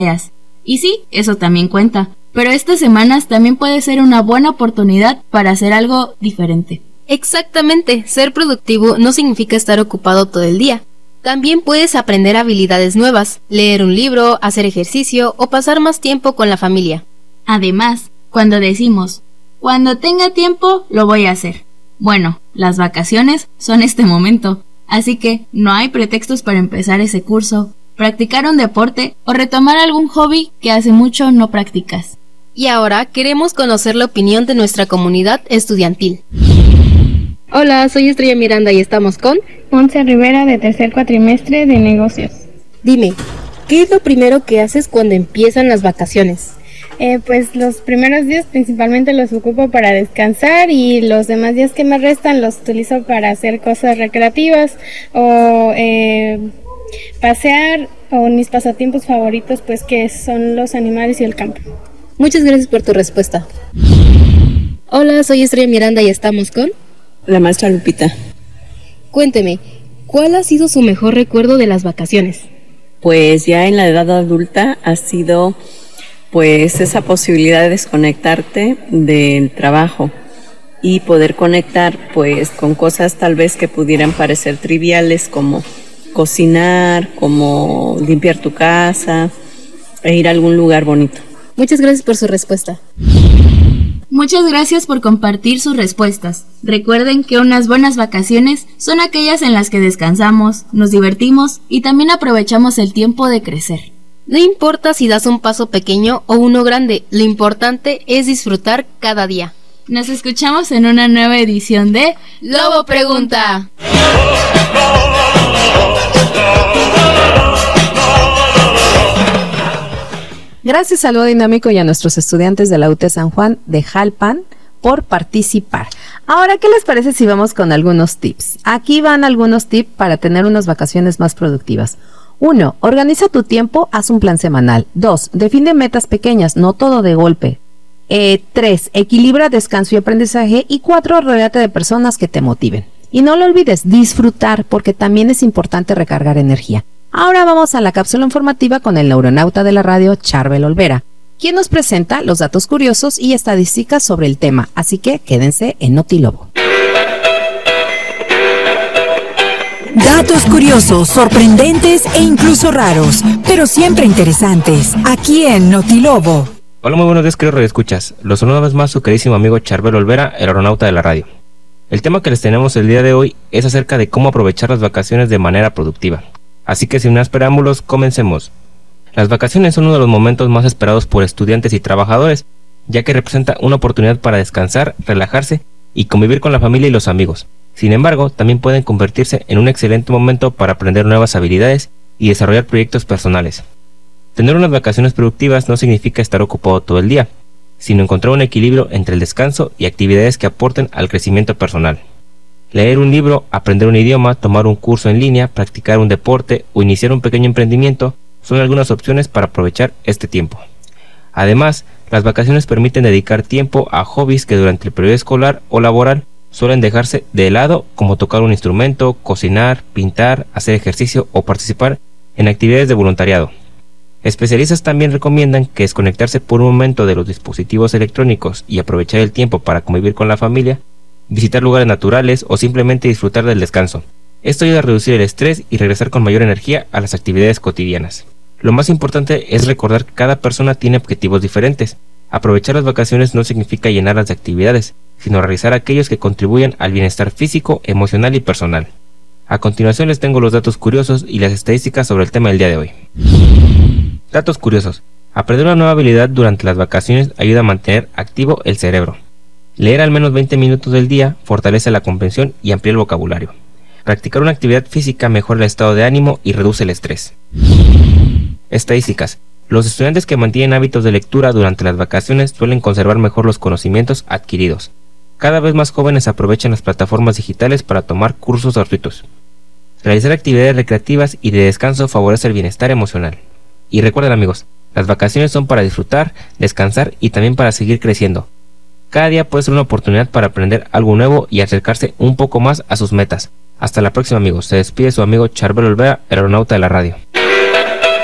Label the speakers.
Speaker 1: tareas. Y sí, eso también cuenta, pero estas semanas también puede ser una buena oportunidad para hacer algo diferente.
Speaker 2: Exactamente, ser productivo no significa estar ocupado todo el día. También puedes aprender habilidades nuevas, leer un libro, hacer ejercicio o pasar más tiempo con la familia.
Speaker 1: Además, cuando decimos, cuando tenga tiempo, lo voy a hacer. Bueno, las vacaciones son este momento, así que no hay pretextos para empezar ese curso, practicar un deporte o retomar algún hobby que hace mucho no practicas.
Speaker 2: Y ahora queremos conocer la opinión de nuestra comunidad estudiantil.
Speaker 3: Hola, soy Estrella Miranda y estamos con
Speaker 4: Montse Rivera de tercer cuatrimestre de negocios.
Speaker 3: Dime, ¿qué es lo primero que haces cuando empiezan las vacaciones?
Speaker 4: Pues los primeros días principalmente los ocupo para descansar y los demás días que me restan los utilizo para hacer cosas recreativas o pasear o mis pasatiempos favoritos, pues que son los animales y el campo.
Speaker 3: Muchas gracias por tu respuesta. Hola, soy Estrella Miranda y estamos con
Speaker 5: la maestra Lupita.
Speaker 3: Cuénteme, ¿cuál ha sido su mejor recuerdo de las vacaciones?
Speaker 5: Pues ya en la edad adulta ha sido pues esa posibilidad de desconectarte del trabajo y poder conectar pues con cosas tal vez que pudieran parecer triviales, como cocinar, como limpiar tu casa e ir a algún lugar bonito.
Speaker 3: Muchas gracias por su respuesta.
Speaker 1: Muchas gracias por compartir sus respuestas. Recuerden que unas buenas vacaciones son aquellas en las que descansamos, nos divertimos y también aprovechamos el tiempo de crecer.
Speaker 2: No importa si das un paso pequeño o uno grande, lo importante es disfrutar cada día.
Speaker 1: Nos escuchamos en una nueva edición de
Speaker 2: Lobo Pregunta.
Speaker 6: Gracias al Lobo Dinámico y a nuestros estudiantes de la UT San Juan de Jalpan por participar. Ahora, ¿qué les parece si vamos con algunos tips? Aquí van algunos tips para tener unas vacaciones más productivas. 1. Organiza tu tiempo, haz un plan semanal. 2. Define metas pequeñas, no todo de golpe. 3. Equilibra descanso y aprendizaje. Y 4. Rodéate de personas que te motiven. Y no lo olvides, disfrutar, porque también es importante recargar energía. Ahora vamos a la cápsula informativa con el neuronauta de la radio, Charbel Olvera, quien nos presenta los datos curiosos y estadísticas sobre el tema. Así que quédense en Notilobo.
Speaker 7: Datos curiosos, sorprendentes e incluso raros, pero siempre interesantes, aquí en Notilobo.
Speaker 8: Hola, muy buenos días, queridos radioescuchas. Los saludo una vez más su queridísimo amigo Charbel Olvera, el aeronauta de la radio. El tema que les tenemos el día de hoy es acerca de cómo aprovechar las vacaciones de manera productiva. Así que sin más preámbulos, comencemos. Las vacaciones son uno de los momentos más esperados por estudiantes y trabajadores, ya que representa una oportunidad para descansar, relajarse y convivir con la familia y los amigos. Sin embargo, también pueden convertirse en un excelente momento para aprender nuevas habilidades y desarrollar proyectos personales. Tener unas vacaciones productivas no significa estar ocupado todo el día, sino encontrar un equilibrio entre el descanso y actividades que aporten al crecimiento personal. Leer un libro, aprender un idioma, tomar un curso en línea, practicar un deporte o iniciar un pequeño emprendimiento son algunas opciones para aprovechar este tiempo. Además, las vacaciones permiten dedicar tiempo a hobbies que durante el periodo escolar o laboral suelen dejarse de lado, como tocar un instrumento, cocinar, pintar, hacer ejercicio o participar en actividades de voluntariado. Especialistas también recomiendan que desconectarse por un momento de los dispositivos electrónicos y aprovechar el tiempo para convivir con la familia, visitar lugares naturales o simplemente disfrutar del descanso. Esto ayuda a reducir el estrés y regresar con mayor energía a las actividades cotidianas. Lo más importante es recordar que cada persona tiene objetivos diferentes. Aprovechar las vacaciones no significa llenarlas de actividades, sino realizar aquellos que contribuyen al bienestar físico, emocional y personal. A continuación les tengo los datos curiosos y las estadísticas sobre el tema del día de hoy. Datos curiosos. Aprender una nueva habilidad durante las vacaciones ayuda a mantener activo el cerebro. Leer al menos 20 minutos del día fortalece la comprensión y amplía el vocabulario. Practicar una actividad física mejora el estado de ánimo y reduce el estrés. Estadísticas. Los estudiantes que mantienen hábitos de lectura durante las vacaciones suelen conservar mejor los conocimientos adquiridos. Cada vez más jóvenes aprovechan las plataformas digitales para tomar cursos gratuitos. Realizar actividades recreativas y de descanso favorece el bienestar emocional. Y recuerden, amigos, las vacaciones son para disfrutar, descansar y también para seguir creciendo. Cada día puede ser una oportunidad para aprender algo nuevo y acercarse un poco más a sus metas. Hasta la próxima, amigos. Se despide su amigo Charbel Olvera, el aeronauta de la radio.